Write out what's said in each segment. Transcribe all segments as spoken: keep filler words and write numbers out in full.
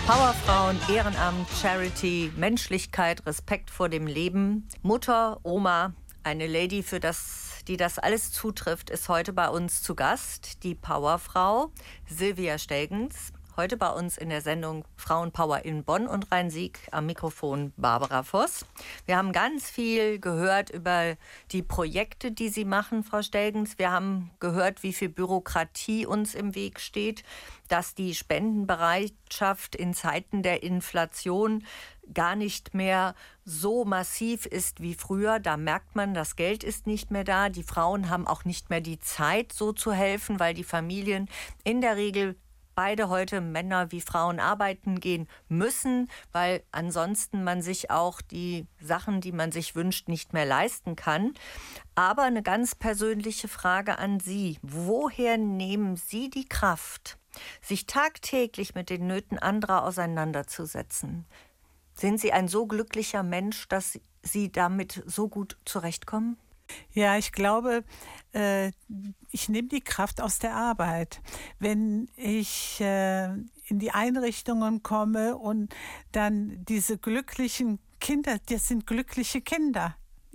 Powerfrauen, Ehrenamt, Charity, Menschlichkeit, Respekt vor dem Leben. Mutter, Oma, eine Lady, für das, die das alles zutrifft, ist heute bei uns zu Gast. Die Powerfrau Silvia Stelgens. Heute bei uns in der Sendung Frauenpower in Bonn und Rhein-Sieg, am Mikrofon Barbara Voss. Wir haben ganz viel gehört über die Projekte, die Sie machen, Frau Stelgens. Wir haben gehört, wie viel Bürokratie uns im Weg steht, dass die Spendenbereitschaft in Zeiten der Inflation gar nicht mehr so massiv ist wie früher. Da merkt man, das Geld ist nicht mehr da. Die Frauen haben auch nicht mehr die Zeit, so zu helfen, weil die Familien in der Regel beide heute, Männer wie Frauen, arbeiten gehen müssen, weil ansonsten man sich auch die Sachen, die man sich wünscht, nicht mehr leisten kann. Aber eine ganz persönliche Frage an Sie. Woher nehmen Sie die Kraft, sich tagtäglich mit den Nöten anderer auseinanderzusetzen? Sind Sie ein so glücklicher Mensch, dass Sie damit so gut zurechtkommen? Ja, ich glaube, äh, ich nehme die Kraft aus der Arbeit. Wenn ich äh, in die Einrichtungen komme und dann diese glücklichen Kinder, das sind glückliche Kinder.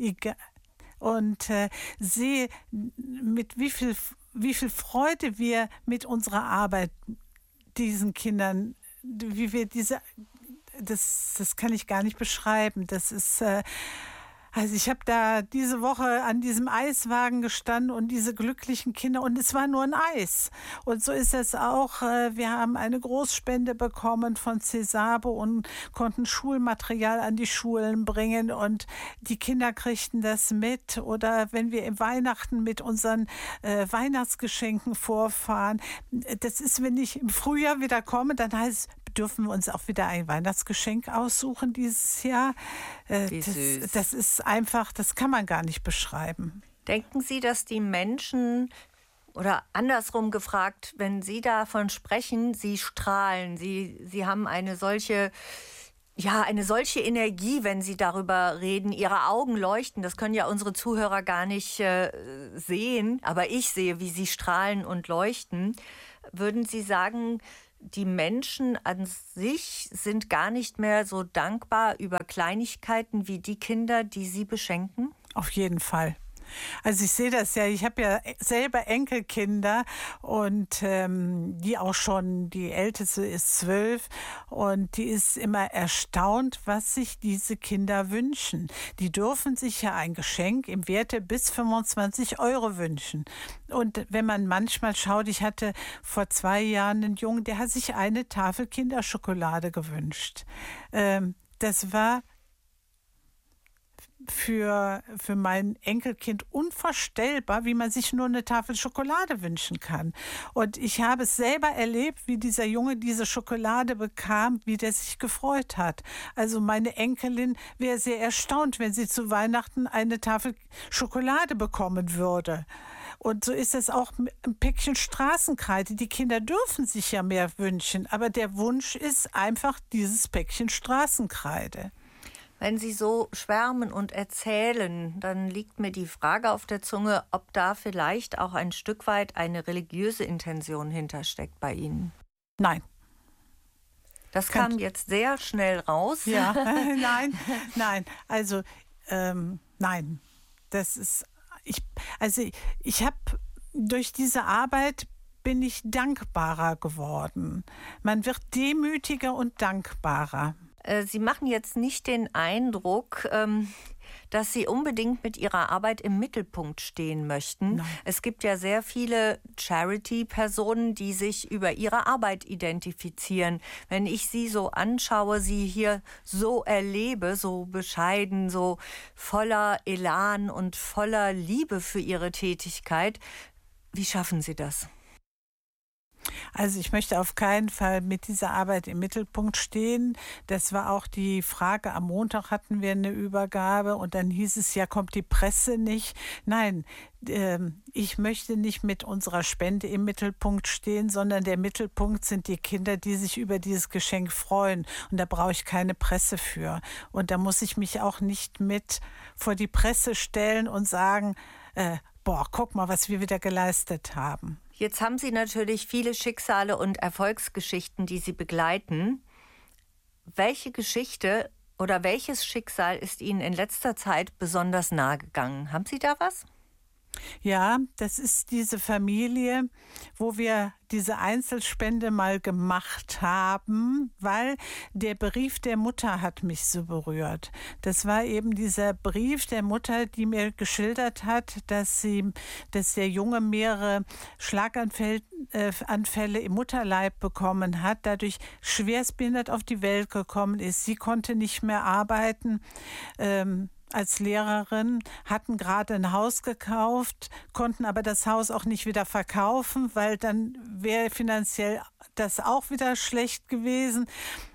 Und äh, sehe, mit wie viel, wie viel Freude wir mit unserer Arbeit diesen Kindern, wie wir diese, das, das kann ich gar nicht beschreiben. Das ist... Äh, Also ich habe da diese Woche an diesem Eiswagen gestanden und diese glücklichen Kinder, und es war nur ein Eis. Und so ist es auch. Wir haben eine Großspende bekommen von Cesabo und konnten Schulmaterial an die Schulen bringen, und die Kinder kriegten das mit. Oder wenn wir im Weihnachten mit unseren äh, Weihnachtsgeschenken vorfahren, das ist, wenn ich im Frühjahr wieder komme, dann heißt es, dürfen wir uns auch wieder ein Weihnachtsgeschenk aussuchen dieses Jahr. Äh, das, das ist einfach, das kann man gar nicht beschreiben. Denken Sie, dass die Menschen, oder andersrum gefragt, wenn Sie davon sprechen, Sie strahlen, Sie, Sie haben eine solche... Ja, eine solche Energie, wenn Sie darüber reden. Ihre Augen leuchten. Das können ja unsere Zuhörer gar nicht äh, sehen. Aber ich sehe, wie Sie strahlen und leuchten. Würden Sie sagen, die Menschen an sich sind gar nicht mehr so dankbar über Kleinigkeiten wie die Kinder, die Sie beschenken? Auf jeden Fall. Also ich sehe das ja, ich habe ja selber Enkelkinder, und ähm, die auch schon, die älteste ist zwölf, und die ist immer erstaunt, was sich diese Kinder wünschen. Die dürfen sich ja ein Geschenk im Werte bis fünfundzwanzig Euro wünschen. Und wenn man manchmal schaut, ich hatte vor zwei Jahren einen Jungen, der hat sich eine Tafel Kinderschokolade gewünscht. Ähm, das war Für, für mein Enkelkind unvorstellbar, wie man sich nur eine Tafel Schokolade wünschen kann. Und ich habe es selber erlebt, wie dieser Junge diese Schokolade bekam, wie der sich gefreut hat. Also meine Enkelin wäre sehr erstaunt, wenn sie zu Weihnachten eine Tafel Schokolade bekommen würde. Und so ist es auch ein Päckchen Straßenkreide. Die Kinder dürfen sich ja mehr wünschen, aber der Wunsch ist einfach dieses Päckchen Straßenkreide. Wenn Sie so schwärmen und erzählen, dann liegt mir die Frage auf der Zunge, ob da vielleicht auch ein Stück weit eine religiöse Intention hintersteckt bei Ihnen. Nein. Das kam Kann jetzt sehr schnell raus. Ja, nein, nein. Also, ähm, nein. Das ist, ich, also ich habe durch diese Arbeit bin ich dankbarer geworden. Man wird demütiger und dankbarer. Sie machen jetzt nicht den Eindruck, dass Sie unbedingt mit Ihrer Arbeit im Mittelpunkt stehen möchten. Nein. Es gibt ja sehr viele Charity-Personen, die sich über ihre Arbeit identifizieren. Wenn ich Sie so anschaue, Sie hier so erlebe, so bescheiden, so voller Elan und voller Liebe für Ihre Tätigkeit, wie schaffen Sie das? Also ich möchte auf keinen Fall mit dieser Arbeit im Mittelpunkt stehen. Das war auch die Frage. Am Montag hatten wir eine Übergabe und dann hieß es, ja, kommt die Presse nicht. Nein, äh, ich möchte nicht mit unserer Spende im Mittelpunkt stehen, sondern der Mittelpunkt sind die Kinder, die sich über dieses Geschenk freuen. Und da brauche ich keine Presse für. Und da muss ich mich auch nicht mit vor die Presse stellen und sagen, äh, boah, guck mal, was wir wieder geleistet haben. Jetzt haben Sie natürlich viele Schicksale und Erfolgsgeschichten, die Sie begleiten. welche Geschichte oder welches Schicksal ist Ihnen in letzter Zeit besonders nahe gegangen? Haben Sie da was? Ja, das ist diese Familie, wo wir diese Einzelspende mal gemacht haben, weil der Brief der Mutter hat mich so berührt. Das war eben dieser Brief der Mutter, die mir geschildert hat, dass sie, dass der Junge mehrere Schlaganfälle äh, Anfälle im Mutterleib bekommen hat, dadurch schwerstbehindert auf die Welt gekommen ist. Sie konnte nicht mehr arbeiten. Ähm, als Lehrerin, hatten gerade ein Haus gekauft, konnten aber das Haus auch nicht wieder verkaufen, weil dann wäre finanziell das auch wieder schlecht gewesen.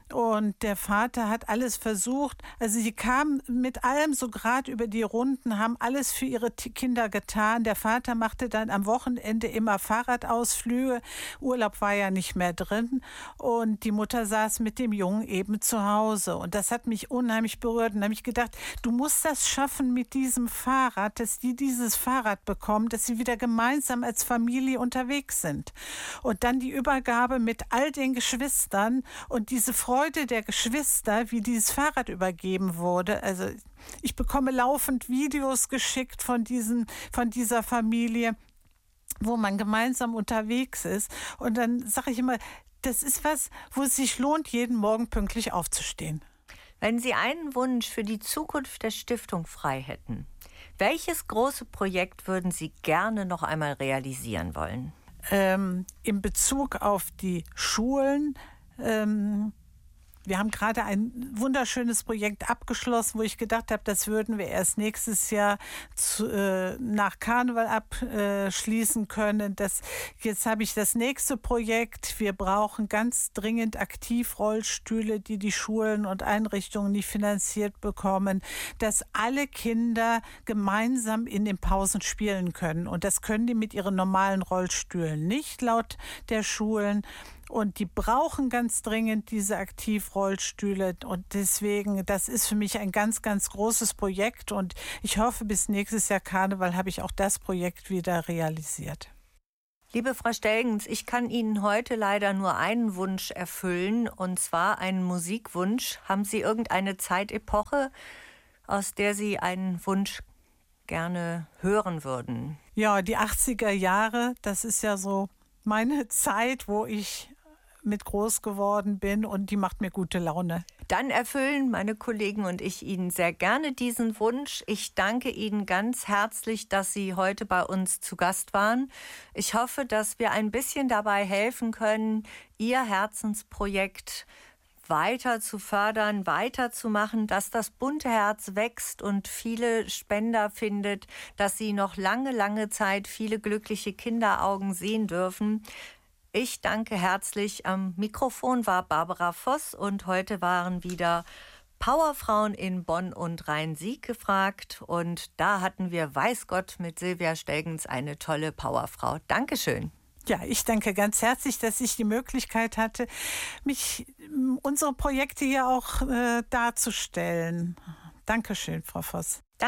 Und der Vater hat alles versucht. Also sie kamen mit allem so gerade über die Runden, haben alles für ihre Kinder getan. Der Vater machte dann am Wochenende immer Fahrradausflüge. Urlaub war ja nicht mehr drin. Und die Mutter saß mit dem Jungen eben zu Hause. Und das hat mich unheimlich berührt. Und da habe ich gedacht, du musst das schaffen mit diesem Fahrrad, dass die dieses Fahrrad bekommen, dass sie wieder gemeinsam als Familie unterwegs sind. Und dann die Übergabe mit all den Geschwistern und diese Freude der Geschwister, wie dieses Fahrrad übergeben wurde. Also ich bekomme laufend Videos geschickt von, diesen, von dieser Familie, wo man gemeinsam unterwegs ist. Und dann sage ich immer, das ist was, wo es sich lohnt, jeden Morgen pünktlich aufzustehen. Wenn Sie einen Wunsch für die Zukunft der Stiftung frei hätten, welches große Projekt würden Sie gerne noch einmal realisieren wollen? Ähm, in Bezug auf die Schulen, ähm, wir haben gerade ein wunderschönes Projekt abgeschlossen, wo ich gedacht habe, das würden wir erst nächstes Jahr zu, äh, nach Karneval abschließen können. Das, jetzt habe ich das nächste Projekt. Wir brauchen ganz dringend Aktivrollstühle, die die Schulen und Einrichtungen nicht finanziert bekommen, dass alle Kinder gemeinsam in den Pausen spielen können. Und das können die mit ihren normalen Rollstühlen nicht, laut der Schulen. Und die brauchen ganz dringend diese Aktivrollstühle. Und deswegen, das ist für mich ein ganz, ganz großes Projekt. Und ich hoffe, bis nächstes Jahr Karneval habe ich auch das Projekt wieder realisiert. Liebe Frau Stelgens, ich kann Ihnen heute leider nur einen Wunsch erfüllen, und zwar einen Musikwunsch. Haben Sie irgendeine Zeitepoche, aus der Sie einen Wunsch gerne hören würden? Ja, die achtziger Jahre, das ist ja so meine Zeit, wo ich mit groß geworden bin, und die macht mir gute Laune. Dann erfüllen meine Kollegen und ich Ihnen sehr gerne diesen Wunsch. Ich danke Ihnen ganz herzlich, dass Sie heute bei uns zu Gast waren. Ich hoffe, dass wir ein bisschen dabei helfen können, Ihr Herzensprojekt weiter zu fördern, weiterzumachen, dass das bunte Herz wächst und viele Spender findet, dass Sie noch lange, lange Zeit viele glückliche Kinderaugen sehen dürfen. Ich danke herzlich. Am Mikrofon war Barbara Voss und heute waren wieder Powerfrauen in Bonn und Rhein-Sieg gefragt. Und da hatten wir, weiß Gott, mit Silvia Stelgens eine tolle Powerfrau. Dankeschön. Ja, ich danke ganz herzlich, dass ich die Möglichkeit hatte, mich unsere Projekte hier auch äh, darzustellen. Dankeschön, Frau Voss.